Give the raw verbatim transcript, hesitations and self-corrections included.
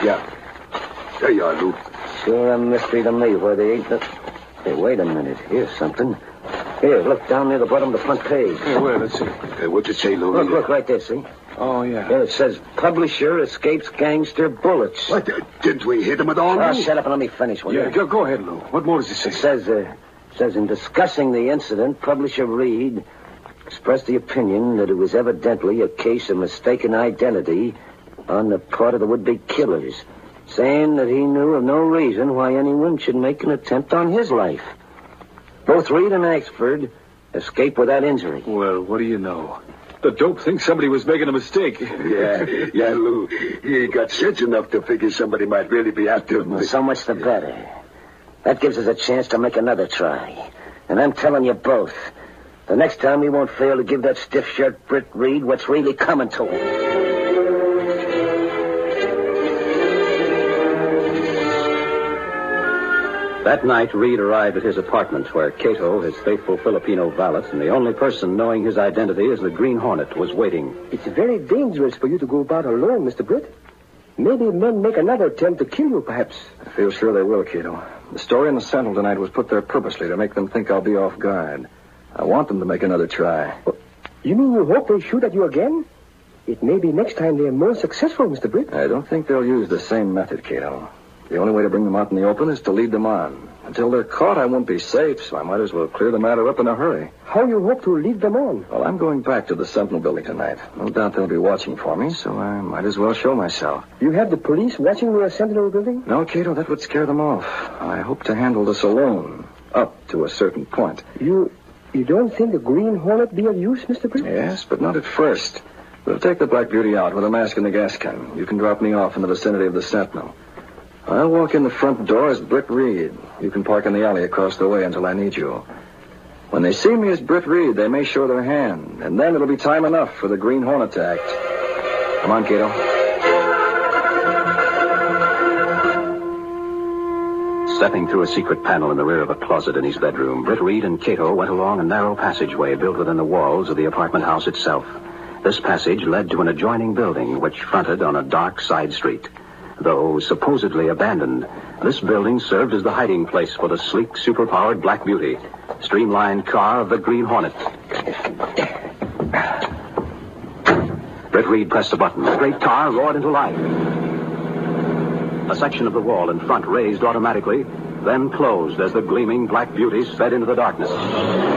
Yeah. There you are, Lou. Sure a mystery to me where they ain't... The... Hey, wait a minute. Here's something. Here, look down near the bottom of the front page. Hey, where? Let's see. Hey, what's it say, Lou? Look, look, right there, see? Oh, yeah. Yeah, it says, publisher escapes gangster bullets. What? Uh, didn't we hit him at all, Oh, Lou? shut up and let me finish, will Yeah, you? go, go ahead, Lou. What more does it say? It says, uh, says, in discussing the incident, publisher Reed expressed the opinion that it was evidently a case of mistaken identity on the part of the would-be killers, saying that he knew of no reason why anyone should make an attempt on his life. Both Reed and Axford escaped without injury. Well, what do you know? The dope thinks somebody was making a mistake. Yeah, yeah, Lou. He got sense enough to figure somebody might really be after him. Well, so much the better. That gives us a chance to make another try. And I'm telling you both, the next time we won't fail to give that stiff shirt Britt Reed what's really coming to him. That night, Reed arrived at his apartment where Cato, his faithful Filipino valet, and the only person knowing his identity as the Green Hornet, was waiting. It's very dangerous for you to go about alone, Mister Britt. Maybe men make another attempt to kill you, perhaps. I feel sure they will, Cato. The story in the Sentinel tonight was put there purposely to make them think I'll be off guard. I want them to make another try. You mean you hope they shoot at you again? It may be next time they're more successful, Mister Britt. I don't think they'll use the same method, Cato. The only way to bring them out in the open is to lead them on. Until they're caught, I won't be safe, so I might as well clear the matter up in a hurry. How you hope to lead them on? Well, I'm going back to the Sentinel building tonight. No doubt they'll be watching for me, so I might as well show myself. You have the police watching your Sentinel building? No, Cato, that would scare them off. I hope to handle this alone, up to a certain point. You you don't think the Green Hornet be of use, Mister Britt? Yes, but not at first. We'll take the Black Beauty out with a mask and the gas can. You can drop me off in the vicinity of the Sentinel. I'll walk in the front door as Britt Reed. You can park in the alley across the way until I need you. When they see me as Britt Reed, they may show their hand, and then it'll be time enough for the Green Hornet to act. Come on, Cato. Stepping through a secret panel in the rear of a closet in his bedroom, Britt Reed and Cato went along a narrow passageway built within the walls of the apartment house itself. This passage led to an adjoining building which fronted on a dark side street. Though supposedly abandoned, this building served as the hiding place for the sleek, superpowered Black Beauty, streamlined car of the Green Hornet. Britt Reed pressed a button. The great car roared into life. A section of the wall in front raised automatically, then closed as the gleaming Black Beauty sped into the darkness.